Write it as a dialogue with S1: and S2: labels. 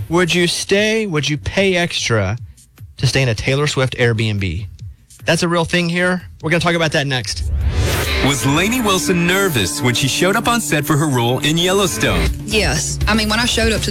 S1: Would you pay extra to stay in a Taylor Swift Airbnb? That's a real thing here. We're going to talk about that next.
S2: Was Lainey Wilson nervous when she showed up on set for her role in Yellowstone?
S3: Yes. I mean, when I showed up to